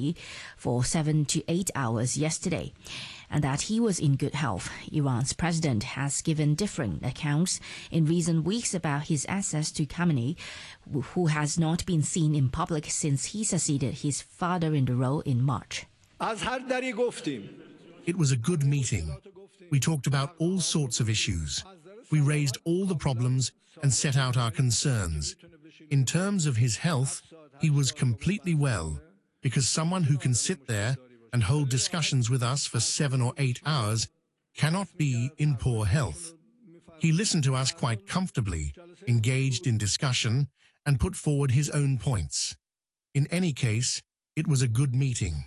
company for 7 to 8 hours yesterday, and that he was in good health. Iran's president has given different accounts in recent weeks about his access to Khamenei, who has not been seen in public since he succeeded his father in the role in March. It was a good meeting. We talked about all sorts of issues. We raised all the problems and set out our concerns. In terms of his health, he was completely well, because someone who can sit there and hold discussions with us for 7 or 8 hours cannot be in poor health. He listened to us quite comfortably, engaged in discussion, and put forward his own points. In any case, it was a good meeting.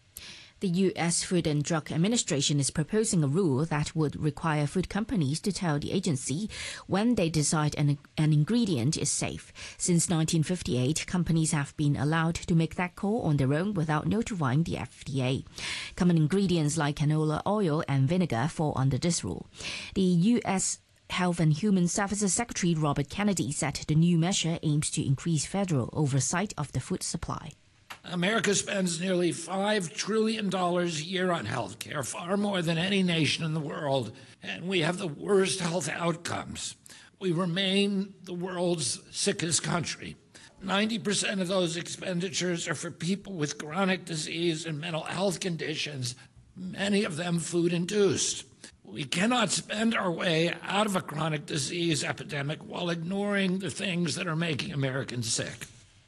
The U.S. Food and Drug Administration is proposing a rule that would require food companies to tell the agency when they decide an ingredient is safe. Since 1958, companies have been allowed to make that call on their own without notifying the FDA. Common ingredients like canola oil and vinegar fall under this rule. The U.S. Health and Human Services Secretary Robert Kennedy said the new measure aims to increase federal oversight of the food supply. America spends nearly $5 trillion a year on health care, far more than any nation in the world, and we have the worst health outcomes. We remain the world's sickest country. 90% of those expenditures are for people with chronic disease and mental health conditions, many of them food-induced. We cannot spend our way out of a chronic disease epidemic while ignoring the things that are making Americans sick.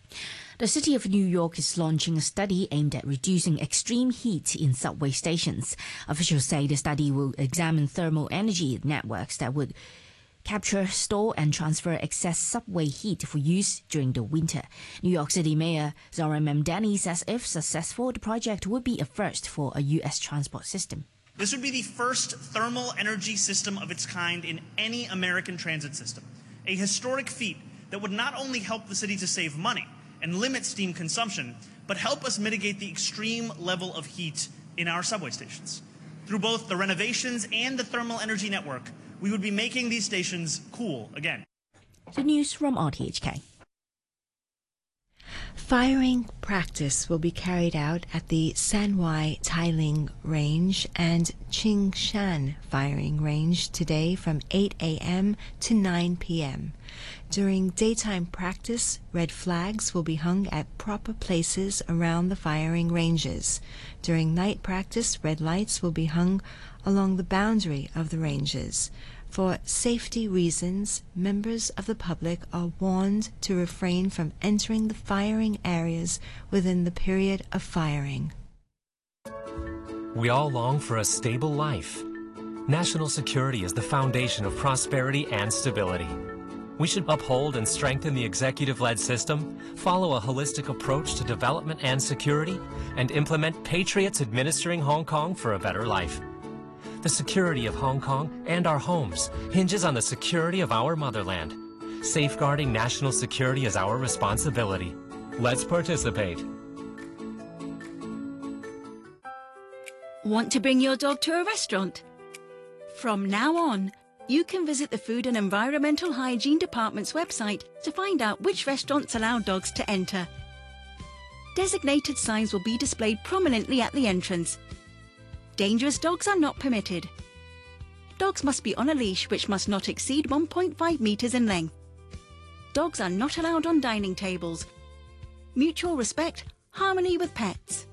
The City of New York is launching a study aimed at reducing extreme heat in subway stations. Officials say the study will examine thermal energy networks that would capture, store and transfer excess subway heat for use during the winter. New York City Mayor Zohran Mamdani says if successful, the project would be a first for a U.S. transport system. This would be the first thermal energy system of its kind in any American transit system, a historic feat that would not only help the city to save money and limit steam consumption, but help us mitigate the extreme level of heat in our subway stations. Through both the renovations and the thermal energy network, we would be making these stations cool again. The news from RTHK. Firing practice will be carried out at the Sanwai Tailing Range and Qingshan Firing Range today from 8 a.m. to 9 p.m. During daytime practice, red flags will be hung at proper places around the firing ranges. During night practice, red lights will be hung along the boundary of the ranges. For safety reasons, members of the public are warned to refrain from entering the firing areas within the period of firing. We all long for a stable life. National security is the foundation of prosperity and stability. We should uphold and strengthen the executive-led system, follow a holistic approach to development and security, and implement patriots administering Hong Kong for a better life. The security of Hong Kong and our homes hinges on the security of our motherland. Safeguarding national security is our responsibility. Let's participate. Want to bring your dog to a restaurant? From now on, you can visit the Food and Environmental Hygiene Department's website to find out which restaurants allow dogs to enter. Designated signs will be displayed prominently at the entrance. Dangerous dogs are not permitted. Dogs must be on a leash which must not exceed 1.5 meters in length. Dogs are not allowed on dining tables. Mutual respect, harmony with pets.